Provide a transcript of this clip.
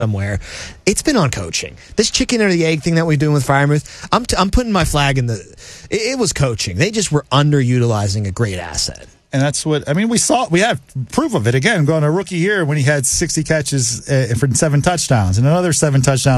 somewhere. It's been on coaching. This chicken or the egg thing that we're doing with Freiermuth, I'm putting my flag in the. It was coaching. They just were underutilizing a great asset. And that's what, I mean, we have proof of it. Again, going to rookie year when he had 60 catches for 7 touchdowns and another 7 touchdowns